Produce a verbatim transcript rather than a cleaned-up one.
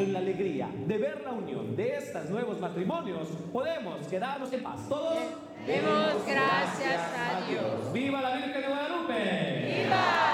en la alegría de ver la unión de estos nuevos matrimonios, podemos quedarnos en paz. Todos demos gracias a Dios. ¡Viva la Virgen de Guadalupe! ¡Viva!